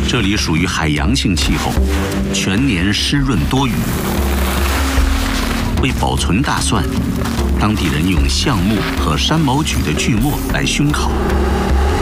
这里属于海洋性气候，全年湿润多雨。为保存大蒜，当地人用橡木和山毛榉的锯末来熏烤。